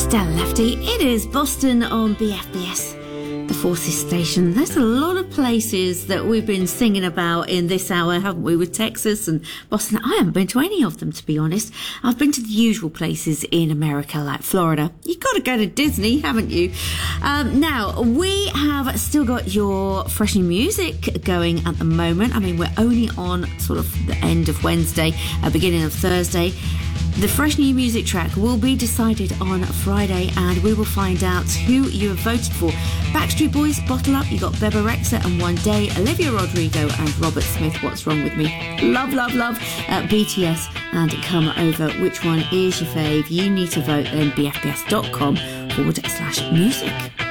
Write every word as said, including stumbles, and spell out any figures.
Stella Lefty. It is Boston on B F B S, the Forces station. There's a lot of places that we've been singing about in this hour, haven't we, with Texas and Boston. I haven't been to any of them, to be honest. I've been to the usual places in America, like Florida. You've got to go to Disney, haven't you? Um, now, we have still got your fresh new music going at the moment. I mean, we're only on sort of the end of Wednesday, uh, beginning of Thursday. The fresh new music track will be decided on Friday, and we will find out who you have voted for. Backstreet Boys, Bottle Up, you got Beba Rexha and One Day, Olivia Rodrigo and Robert Smith, What's Wrong With Me. Love, love, love. Uh, B T S and Come Over. Which one is your fave? You need to vote then, bfbs.com forward slash music.